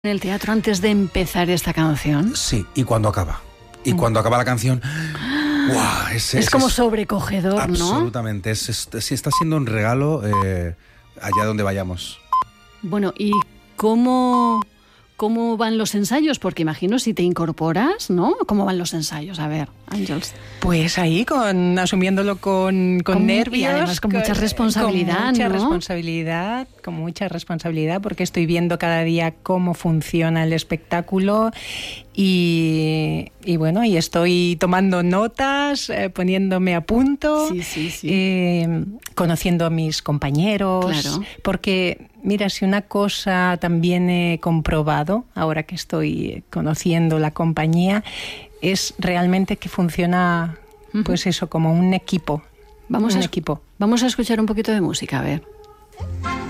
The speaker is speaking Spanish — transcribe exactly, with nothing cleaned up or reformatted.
en el teatro antes de empezar esta canción? Sí, y cuando acaba. Y cuando acaba la canción, ¡guau! Es, es, es como es, sobrecogedor, ¿no? Absolutamente. Es, es, es, está siendo un regalo eh, allá donde vayamos. Bueno, ¿y cómo, cómo van los ensayos? Porque imagino si te incorporas, ¿no? ¿Cómo van los ensayos? A ver, Àngels. Pues ahí, con asumiéndolo con, con, con nervios. Y además con, con mucha responsabilidad, Con mucha ¿no? responsabilidad, con mucha responsabilidad, porque estoy viendo cada día cómo funciona el espectáculo y, y bueno, y estoy tomando notas, eh, poniéndome a punto, sí, sí, sí. Eh, conociendo a mis compañeros, claro. Porque mira, si una cosa también he comprobado, ahora que estoy conociendo la compañía, es realmente que funciona, uh-huh. pues eso, como un equipo. Vamos un a equipo. Vamos a escuchar un poquito de música, a ver.